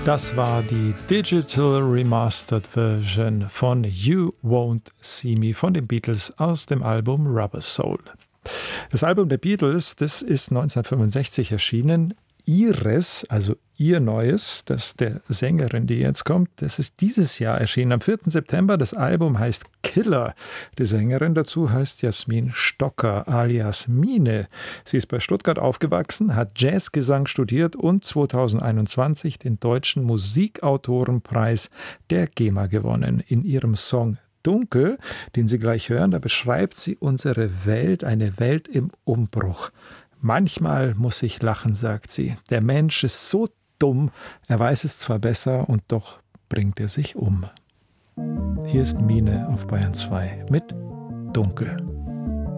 Das war die Digital Remastered Version von You Won't See Me von den Beatles aus dem Album Rubber Soul. Das Album der Beatles, das ist 1965 erschienen. Ihres, also ihr Neues, das der Sängerin, die jetzt kommt, das ist dieses Jahr erschienen, am 4. September. Das Album heißt Killer. Die Sängerin dazu heißt Jasmin Stocker alias Mine. Sie ist bei Stuttgart aufgewachsen, hat Jazzgesang studiert und 2021 den Deutschen Musikautorenpreis der GEMA gewonnen. In ihrem Song Dunkel, den Sie gleich hören, da beschreibt sie unsere Welt, eine Welt im Umbruch. Manchmal muss ich lachen, sagt sie. Der Mensch ist so dumm, er weiß es zwar besser und doch bringt er sich um. Hier ist Mine auf Bayern 2 mit Dunkel.